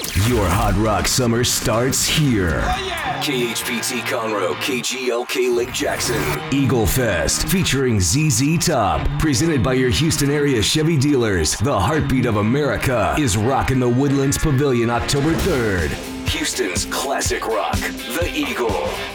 Your Hot Rock summer starts here. Oh, yeah. KHPT Conroe, KGLK Lake Jackson. Eagle Fest featuring ZZ Top. Presented by your Houston area Chevy dealers. The heartbeat of America is rocking the Woodlands Pavilion October 3rd. Houston's classic rock, The Eagle.